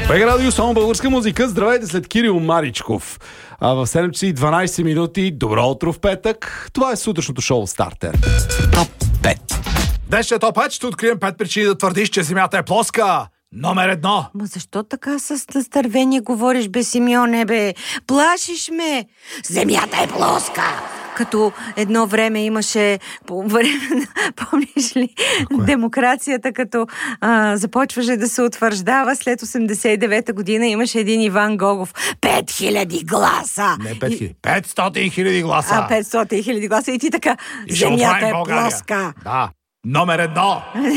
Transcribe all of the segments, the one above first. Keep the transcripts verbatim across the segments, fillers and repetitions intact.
Бега радио, само българска музика. Здравейте след Кирил Маричков. А в седем часа и дванайсет минути. Добро утро в петък. Това е сутрешното шоу Стартер. Топ пет. Днешния топ пет ще открием пет причини да твърдиш, че земята е плоска. Номер едно. Ма защо така с настървение говориш, бе, Симеоне, бе? Плашиш ме. Земята е плоска. Като едно време имаше по време на, помниш ли, Кое? демокрацията, като а, започваше да се утвърждава след осемдесет и девета година, имаше един Иван Гогов. Пет хиляди гласа! Не пет хиляди. Петстотин хиляди гласа! А, петстотин хиляди гласа и ти така. И земята е плоска. Да. Номер едно.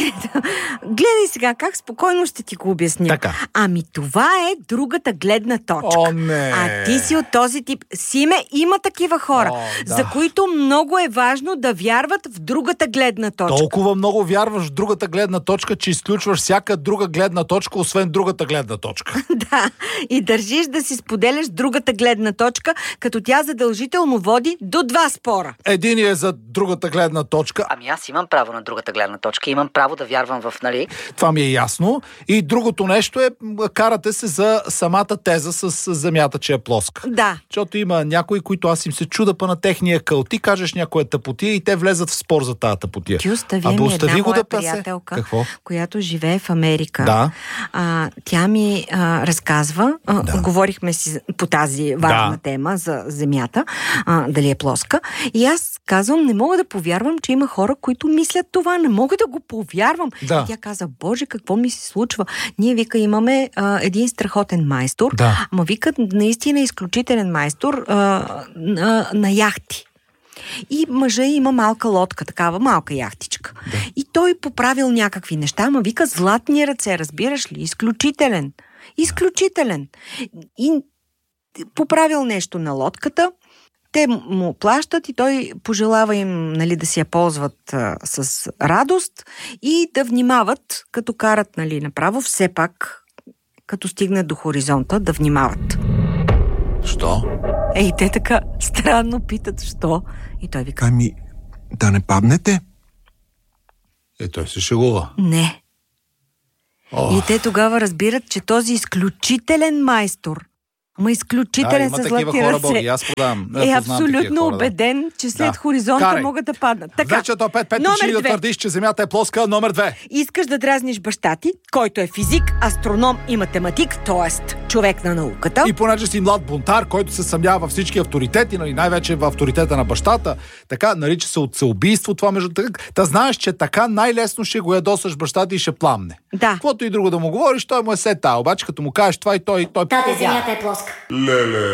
Гледай сега, как спокойно ще ти го обясня. Така. Ами това е другата гледна точка. О, не. А ти си от този тип. Симе, има такива хора, О, да. за които много е важно да вярват в другата гледна точка. Толкова много вярваш в другата гледна точка, че изключваш всяка друга гледна точка, освен другата гледна точка. Да, и държиш да си споделяш другата гледна точка, като тя задължително води до два спора. Един е за другата гледна точка. Ами аз имам право на другата гледна точка. Имам право да вярвам в, нали? Това ми е ясно. И другото нещо е, карате се за самата теза с земята, че е плоска. Да. Защото има някои, които аз им се чуда па на техния къл. Ти кажеш някоя тъпотия и те влезат в спор за тази тъпотия. Ти остави Абе, ми остави една го моя да пасе. приятелка, Какво? която живее в Америка. Да. А, тя ми а, разказва, а, Да. говорихме си по тази важна Да. тема за земята, а, дали е плоска. И аз казвам, не мога да повярвам, че има хора, които мислят това. Не мога да го повярвам. Да. И тя каза, Боже, какво ми се случва? Ние, вика, имаме а, един страхотен майстор, Да. ама вика, наистина изключителен майстор а, на, на яхти. И мъжа има малка лодка, такава малка яхтичка. Да. И той поправил някакви неща, ама вика златни ръце, разбираш ли? Изключителен. Изключителен. И поправил нещо на лодката, те му плащат и той пожелава им, нали, да си я ползват а, с радост и да внимават, като карат, нали, направо, все пак, като стигнат до хоризонта, да внимават. Що? Ей, те така странно питат, що? И той вика, Ами, да не паднете? Е, той се шегува. не. О. И те тогава разбират, че този изключителен майстор, ама изключителен Да, с има такива златни хора, Боги, ръце, аз подавам. е Познавам такива абсолютно хора, да. убеден, че след Да. хоризонта Карай. могат да паднат. Така, Вече то пет, пет номер причини да две. твърдиш, че земята е плоска. Номер две. Искаш да дразниш баща ти, който е физик, астроном и математик, т.е. човек на науката. И понеже си млад бунтар, който се съмнява във всички авторитети, нали, най-вече в авторитета на бащата, така нарича се от самоубийство това между така. Та знаеш, че така най-лесно ще го ядосаш баща ти и ще пламне. Да. Каквото и друго да му говориш, той му е сета. Обаче като му кажеш това и той... той... Тате, земята е плоска. Леле,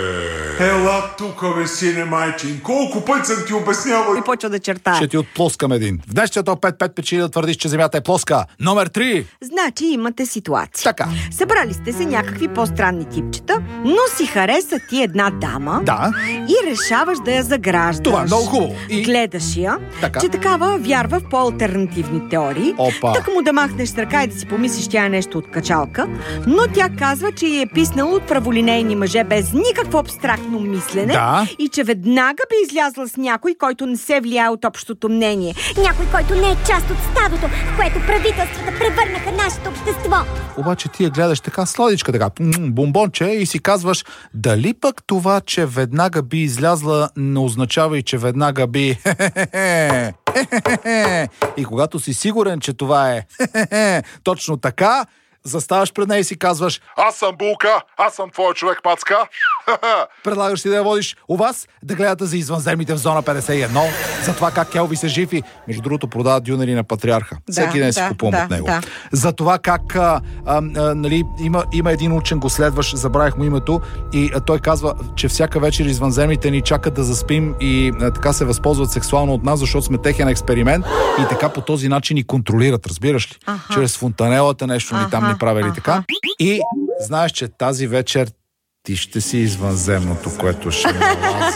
ела тука, бе, сине майчин. Колко път съм ти обяснявал? И почва да чертае. Ще ти отплоскам един. В днешния топ пет, пет причини да твърдиш, че земята е плоска. Номер три. Значи имате ситуация. Така. Събрали сте се някакви по-странни типчета, но си хареса ти една дама Да. и решаваш да я заграждаш. Това е много хубаво. И... Гледаш я, Така. че такава вярва в по-алтернативни теории. Опа. Так му да махнеш с ръка и да си помислиш, тя е нещо от качалка, но тя казва, че е писнала от праволинейни мъже без никакво абстрактно мислене Да. и че веднага би излязла с някой, който не се влияе от общото мнение. Някой, който не е част от стадото, в което правителствата превърнаха нашето общество. Обаче ти я гледаш така сладичка, така м, бомбонче и си казваш, дали пък това, че веднага би излязла, не означава и че веднага би хе-хе-хе, хе-хе-хе. И когато си сигурен, че това е хе-хе-хе, точно така, заставаш пред нея и си казваш, Аз съм Булка, аз съм твой човек, Пацка. предлагаш ти да я водиш у вас, да гледате за извънземните в зона петдесет и едно, за това как Елвис е жив и, между другото, продават дюнери на Патриарха. Да, Всеки ден си да, купувам да, от него. да. За това как а, а, а, нали, има, има един учен, го следваш, забравих му името, и а, той казва, че всяка вечер извънземните ни чакат да заспим и а, така се възползват сексуално от нас, защото сме техен експеримент и така по този начин ни контролират, разбираш ли? Аха. Чрез фонтанелата нещо ни там Аха, ни правили аха. така. И знаеш, че тази вечер ти ще си извънземното, което ще налази.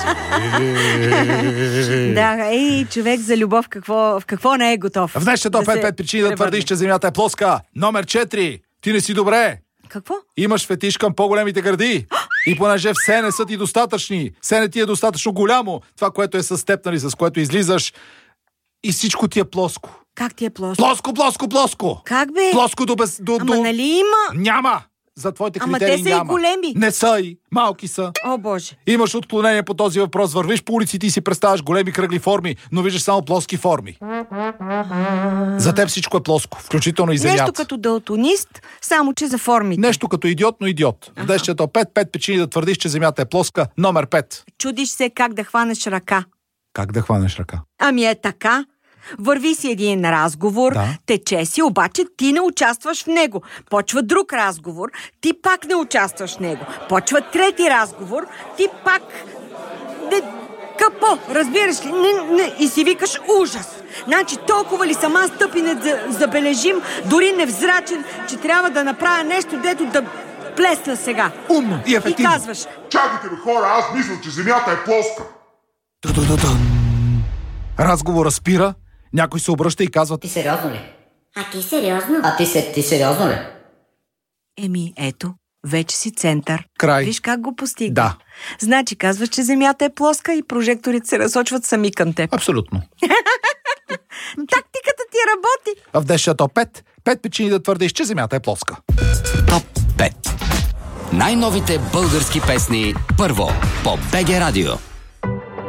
Да, ей, човек за любов, какво, в какво не е готов? В днешния топ Да се пет причини да превърне. твърдиш, че земята е плоска. Номер четири. Ти не си добре. Какво? Имаш фетиш към по-големите гърди. И понеже все не са ти достатъчни, все не ти е достатъчно голямо, това, което е с теб, нали, с което излизаш, и всичко ти е плоско. Как ти е плоско? Плоско, плоско, плоско! Как бе? Плоско до без... До, Ама до... нали има? Няма! За твоите Ама критерии те са няма. и големи. Не са и. Малки са. О, Боже. Имаш отклонение по този въпрос. Вървиш по улиците и си представяш големи кръгли форми, но виждаш само плоски форми. За теб всичко е плоско, включително и земята. Нещо като далтонист, само че за формите. Нещо като идиот, но идиот. В десчето пет, пет причини да твърдиш, че земята е плоска. Номер пет. Чудиш се как да хванеш ръка. Как да хванеш ръка? Ами е така. Върви си един разговор, Да. тече си, обаче ти не участваш в него. Почва друг разговор, ти пак не участваш в него. Почва трети разговор, ти пак... Не... Капо, разбираш ли? Не, не. И си викаш ужас. Значи толкова ли сама стъпи не за- забележим, дори невзрачен, че трябва да направя нещо, дето да плесна сега. Умно и И ефективно. казваш, Чакайте бе, хора, аз мисля, че земята е плоска. Ту-ду-ду-дун. Разговора спира, някой се обръща и казва: Ти сериозно ли? А ти сериозно? А ти, се, ти сериозно ли? еми ето, вече си център. Край. Виж как го постигна. Да. Значи казваш, че земята е плоска и прожекторите се разсочват сами към теб. Абсолютно. Тактиката ти работи. В десчето пет, пет причини да твърдиш, че земята е плоска. Топ пет. Най-новите български песни първо по БГ Радио.